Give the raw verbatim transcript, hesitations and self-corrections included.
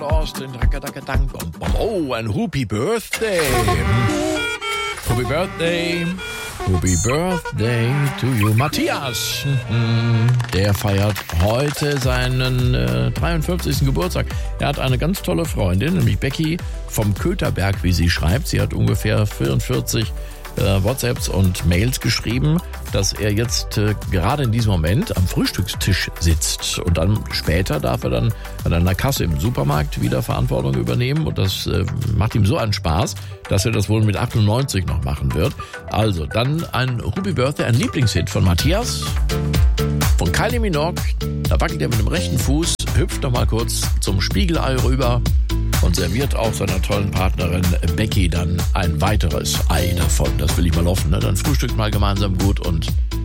Austin, oh, ein Happy Birthday. Happy Birthday. Happy Birthday to you. Matthias, der feiert heute seinen äh, dreiundfünfzigsten Geburtstag. Er hat eine ganz tolle Freundin, nämlich Becky vom Köterberg, wie sie schreibt. Sie hat ungefähr vierundvierzig äh, WhatsApps und Mails geschrieben, dass er jetzt äh, gerade in diesem Moment am Frühstückstisch sitzt. Und dann später darf er dann an einer Kasse im Supermarkt wieder Verantwortung übernehmen. Und das äh, macht ihm so einen Spaß, dass er das wohl mit achtundneunzig noch machen wird. Also, dann ein Happy Birthday, ein Lieblingshit von Matthias, von Kylie Minogue. Da wackelt er mit dem rechten Fuß, hüpft noch mal kurz zum Spiegelei rüber und serviert auch seiner tollen Partnerin Becky dann ein weiteres Ei davon. Das will ich mal hoffen, ne? Dann frühstückt mal gemeinsam gut und